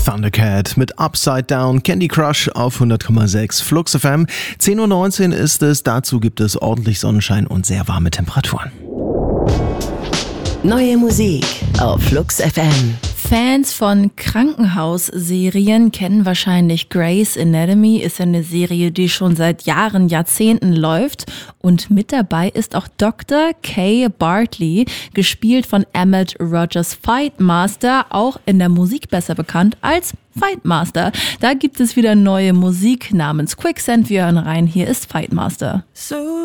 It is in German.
Thundercat mit Upside Down, Candy Crush auf 100,6 Flux FM. 10:19 Uhr ist es, dazu gibt es ordentlich Sonnenschein und sehr warme Temperaturen. Neue Musik auf Flux FM. Fans von Krankenhausserien kennen wahrscheinlich Grey's Anatomy. Ist ja eine Serie, die schon seit Jahren, Jahrzehnten läuft. Und mit dabei ist auch Dr. Kay Bartley, gespielt von Emmett Rogers Fightmaster, auch in der Musik besser bekannt als Fightmaster. Da gibt es wieder neue Musik namens Quicksand. Wir hören rein, hier ist Fightmaster. So